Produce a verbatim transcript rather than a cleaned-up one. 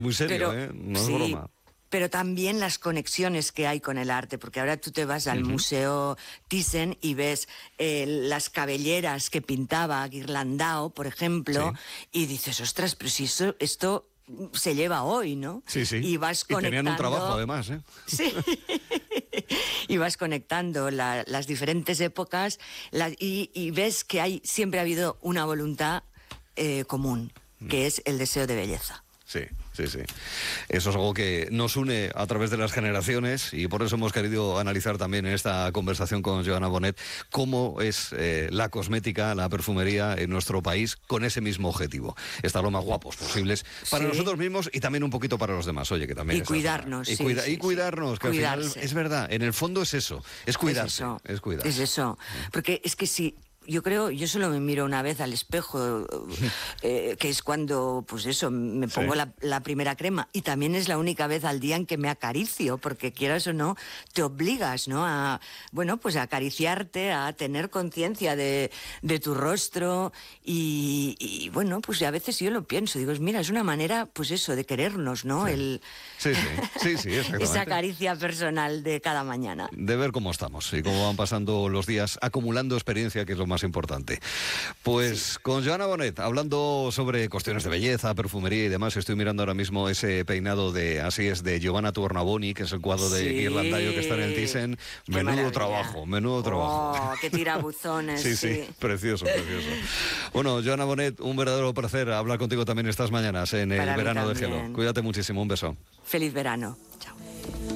Muy serio, pero, ¿eh? No es sí, broma. Pero también las conexiones que hay con el arte, porque ahora tú te vas al uh-huh. Museo Thyssen y ves eh, las cabelleras que pintaba Ghirlandau, por ejemplo, sí. Y dices, ostras, pero si eso, esto se lleva hoy, ¿no? Sí, sí. Y vas y conectando... tenían un trabajo, además, ¿eh? Sí. Y vas conectando la, las diferentes épocas la, y, y ves que hay siempre ha habido una voluntad eh, común, que es el deseo de belleza. Sí, sí, sí. Eso es algo que nos une a través de las generaciones y por eso hemos querido analizar también en esta conversación con Joana Bonet cómo es eh, la cosmética, la perfumería en nuestro país con ese mismo objetivo. Estar lo más guapos posibles para sí. nosotros mismos y también un poquito para los demás. Oye, que también y cuidarnos. Y, sí, cuida sí, y cuidarnos, sí. que Cuidarse. Al final es verdad, en el fondo es eso, es cuidarse. Es eso, es, cuidarse. es eso. Porque es que si... Yo creo, yo solo me miro una vez al espejo, eh, que es cuando, pues eso, me pongo sí. la, la primera crema. Y también es la única vez al día en que me acaricio, porque quieras o no, te obligas, ¿no? A, bueno, pues a acariciarte, a tener conciencia de, de tu rostro. Y, y bueno, pues a veces yo lo pienso, digo, mira, es una manera, pues eso, de querernos, ¿no? Sí. El, sí, sí, sí, sí, exactamente. Esa caricia personal de cada mañana. De ver cómo estamos y cómo van pasando los días, acumulando experiencia, que es lo más importante. Pues sí. Con Joana Bonet, hablando sobre cuestiones de belleza, perfumería y demás, estoy mirando ahora mismo ese peinado de, así es, de Giovanna Tornabuoni, que es el cuadro sí. de Ghirlandau que está en el Thyssen. Qué menudo maravilla. trabajo, menudo trabajo. Oh, qué tirabuzones. sí, sí, sí, precioso, precioso. Bueno, Joana Bonet, un verdadero placer hablar contigo también estas mañanas en el Para verano de también. Gelo. Cuídate muchísimo, un beso. Feliz verano. Chao.